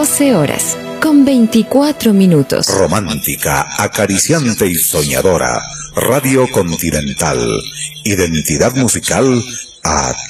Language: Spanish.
12 horas, con 24 minutos. Romántica, acariciante y soñadora. Radio Continental. Identidad musical a